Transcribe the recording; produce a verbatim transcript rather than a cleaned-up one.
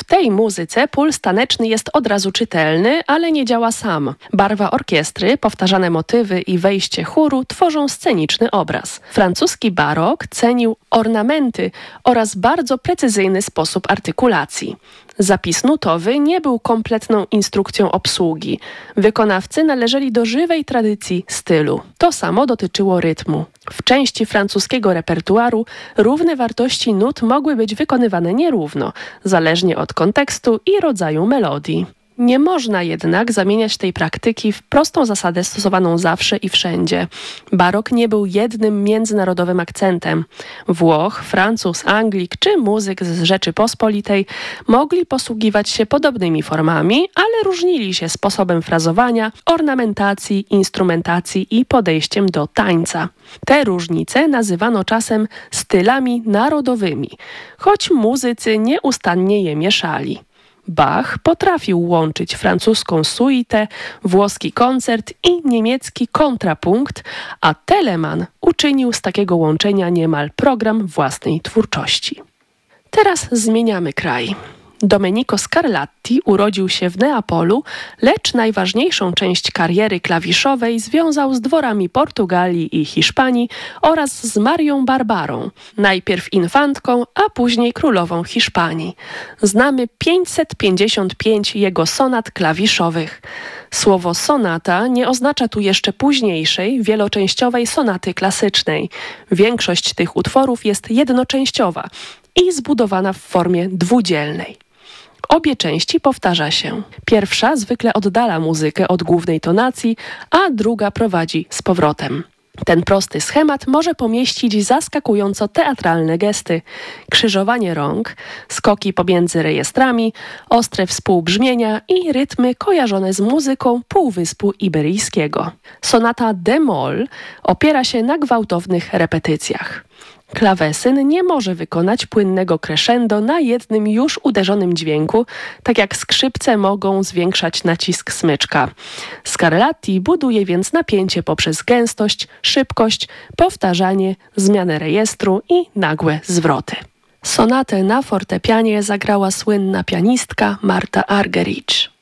W tej muzyce puls taneczny jest od razu czytelny, ale nie działa sam. Barwa orkiestry, powtarzane motywy i wejście chóru tworzą sceniczny obraz. Francuski barok cenił ornamenty oraz bardzo precyzyjny sposób artykulacji. Zapis nutowy nie był kompletną instrukcją obsługi. Wykonawcy należeli do żywej tradycji stylu. To samo dotyczyło rytmu. W części francuskiego repertuaru równe wartości nut mogły być wykonywane nierówno, zależnie od kontekstu i rodzaju melodii. Nie można jednak zamieniać tej praktyki w prostą zasadę stosowaną zawsze i wszędzie. Barok nie był jednym międzynarodowym akcentem. Włoch, Francuz, Anglik czy muzyk z Rzeczypospolitej mogli posługiwać się podobnymi formami, ale różnili się sposobem frazowania, ornamentacji, instrumentacji i podejściem do tańca. Te różnice nazywano czasem stylami narodowymi, choć muzycy nieustannie je mieszali. Bach potrafił łączyć francuską suitę, włoski koncert i niemiecki kontrapunkt, a Telemann uczynił z takiego łączenia niemal program własnej twórczości. Teraz zmieniamy kraj. Domenico Scarlatti urodził się w Neapolu, lecz najważniejszą część kariery klawiszowej związał z dworami Portugalii i Hiszpanii oraz z Marią Barbarą, najpierw infantką, a później królową Hiszpanii. Znamy pięćset pięćdziesiąt pięć jego sonat klawiszowych. Słowo sonata nie oznacza tu jeszcze późniejszej, wieloczęściowej sonaty klasycznej. Większość tych utworów jest jednoczęściowa i zbudowana w formie dwudzielnej. Obie części powtarza się. Pierwsza zwykle oddala muzykę od głównej tonacji, a druga prowadzi z powrotem. Ten prosty schemat może pomieścić zaskakująco teatralne gesty. Krzyżowanie rąk, skoki pomiędzy rejestrami, ostre współbrzmienia i rytmy kojarzone z muzyką Półwyspu Iberyjskiego. Sonata d-moll opiera się na gwałtownych repetycjach. Klawesyn nie może wykonać płynnego crescendo na jednym już uderzonym dźwięku, tak jak skrzypce mogą zwiększać nacisk smyczka. Scarlatti buduje więc napięcie poprzez gęstość, szybkość, powtarzanie, zmianę rejestru i nagłe zwroty. Sonatę na fortepianie zagrała słynna pianistka Marta Argerich.